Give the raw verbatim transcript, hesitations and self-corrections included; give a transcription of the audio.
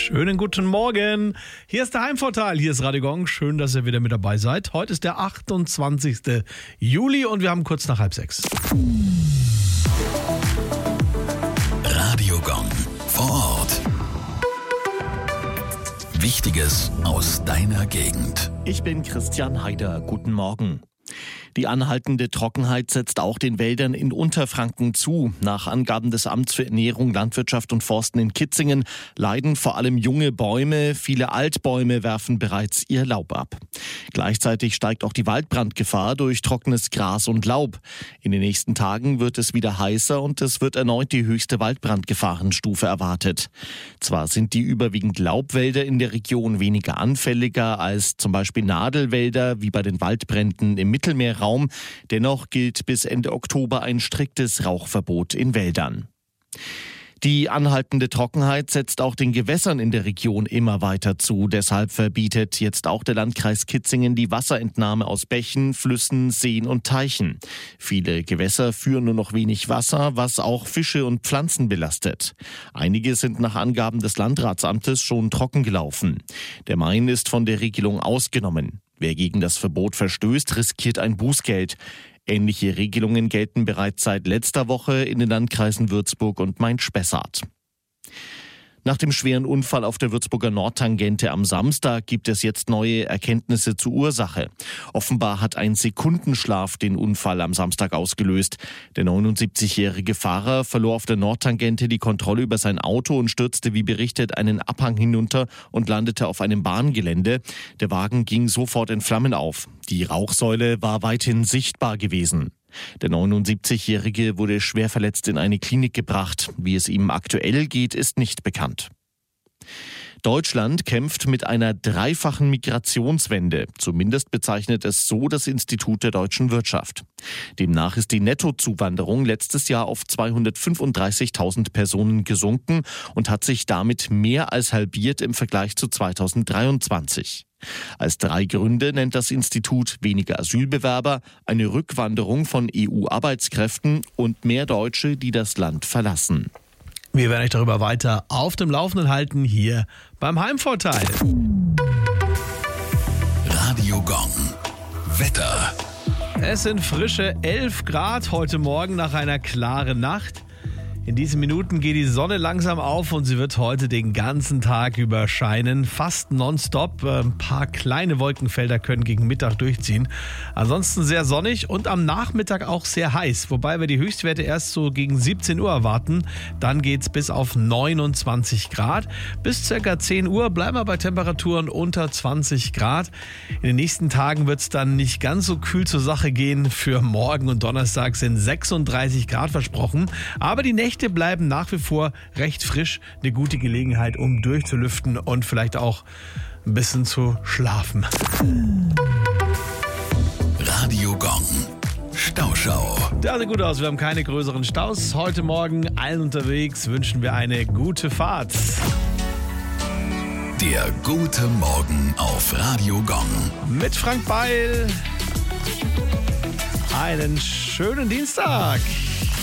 Schönen guten Morgen. Hier ist der Heimvorteil, hier ist Radio Gong. Schön, dass ihr wieder mit dabei seid. Heute ist der achtundzwanzigste Juli und wir haben kurz nach halb sechs. Radio Gong vor Ort. Wichtiges aus deiner Gegend. Ich bin Christian Heider. Guten Morgen. Die anhaltende Trockenheit setzt auch den Wäldern in Unterfranken zu. Nach Angaben des Amts für Ernährung, Landwirtschaft und Forsten in Kitzingen leiden vor allem junge Bäume. Viele Altbäume werfen bereits ihr Laub ab. Gleichzeitig steigt auch die Waldbrandgefahr durch trockenes Gras und Laub. In den nächsten Tagen wird es wieder heißer und es wird erneut die höchste Waldbrandgefahrenstufe erwartet. Zwar sind die überwiegend Laubwälder in der Region weniger anfälliger als zum Beispiel Nadelwälder wie bei den Waldbränden im Mittelmeerraum. Dennoch gilt bis Ende Oktober ein striktes Rauchverbot in Wäldern. Die anhaltende Trockenheit setzt auch den Gewässern in der Region immer weiter zu. Deshalb verbietet jetzt auch der Landkreis Kitzingen die Wasserentnahme aus Bächen, Flüssen, Seen und Teichen. Viele Gewässer führen nur noch wenig Wasser, was auch Fische und Pflanzen belastet. Einige sind nach Angaben des Landratsamtes schon trocken gelaufen. Der Main ist von der Regelung ausgenommen. Wer gegen das Verbot verstößt, riskiert ein Bußgeld. Ähnliche Regelungen gelten bereits seit letzter Woche in den Landkreisen Würzburg und Main-Spessart. Nach dem schweren Unfall auf der Würzburger Nordtangente am Samstag gibt es jetzt neue Erkenntnisse zur Ursache. Offenbar hat ein Sekundenschlaf den Unfall am Samstag ausgelöst. Der neunundsiebzigjährige Fahrer verlor auf der Nordtangente die Kontrolle über sein Auto und stürzte, wie berichtet, einen Abhang hinunter und landete auf einem Bahngelände. Der Wagen ging sofort in Flammen auf. Die Rauchsäule war weithin sichtbar gewesen. Der neunundsiebzigjährige wurde schwer verletzt in eine Klinik gebracht. Wie es ihm aktuell geht, ist nicht bekannt. Deutschland kämpft mit einer dreifachen Migrationswende. Zumindest bezeichnet es so das Institut der deutschen Wirtschaft. Demnach ist die Nettozuwanderung letztes Jahr auf zweihundertfünfunddreißigtausend Personen gesunken und hat sich damit mehr als halbiert im Vergleich zu zweitausenddreiundzwanzig. Als drei Gründe nennt das Institut weniger Asylbewerber, eine Rückwanderung von E U-Arbeitskräften und mehr Deutsche, die das Land verlassen. Wir werden euch darüber weiter auf dem Laufenden halten, hier beim Heimvorteil. Radio Gong. Wetter. Es sind frische elf Grad heute Morgen nach einer klaren Nacht. In diesen Minuten geht die Sonne langsam auf und sie wird heute den ganzen Tag über scheinen, fast nonstop. Ein paar kleine Wolkenfelder können gegen Mittag durchziehen. Ansonsten sehr sonnig und am Nachmittag auch sehr heiß, wobei wir die Höchstwerte erst so gegen siebzehn Uhr erwarten. Dann geht es bis auf neunundzwanzig Grad. Bis ca. zehn Uhr bleiben wir bei Temperaturen unter zwanzig Grad. In den nächsten Tagen wird es dann nicht ganz so kühl zur Sache gehen. Für morgen und Donnerstag sind sechsunddreißig Grad versprochen, aber die Nächte bleiben nach wie vor recht frisch. Eine gute Gelegenheit, um durchzulüften und vielleicht auch ein bisschen zu schlafen. Radio Gong. Stauschau. Das sieht gut aus. Wir haben keine größeren Staus. Heute Morgen allen unterwegs wünschen wir eine gute Fahrt. Der gute Morgen auf Radio Gong. Mit Frank Beil. Einen schönen Dienstag.